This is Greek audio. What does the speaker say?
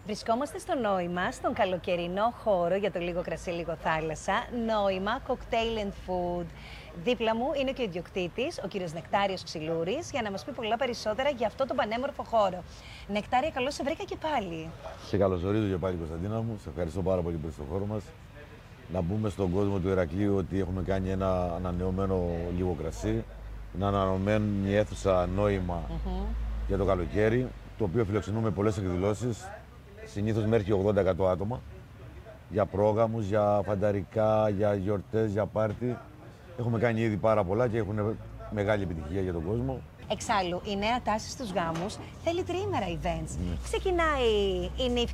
Βρισκόμαστε στο Νόημα, στον καλοκαιρινό χώρο για το λίγο κρασί, λίγο θάλασσα. Νόημα, cocktail and food. Δίπλα μου είναι και ο ιδιοκτήτης, ο κύριος Νεκτάριος Ξυλούρης, για να μας πει πολλά περισσότερα για αυτό τον πανέμορφο χώρο. Νεκτάρια, καλώς σε βρήκα και πάλι. Σε καλωσορίζω και πάλι, Κωνσταντίνα μου. Σε ευχαριστώ πάρα πολύ που είσαι στο χώρο μας. Να πούμε στον κόσμο του Ηρακλείου ότι έχουμε κάνει ένα ανανεωμένο λίγο κρασί. Ένα ανανεωμένη αίθουσα Νόημα για το καλοκαίρι, το οποίο φιλοξενούμε πολλές εκδηλώσεις. Συνήθως μέχρι 80-100 άτομα. Για πρόγραμμους, για φανταρικά, για γιορτές, για πάρτι. Έχουμε κάνει ήδη πάρα πολλά και έχουν μεγάλη επιτυχία για τον κόσμο. Εξάλλου, η νέα τάση στους γάμους θέλει τριήμερα events. Ξεκινάει η νύφη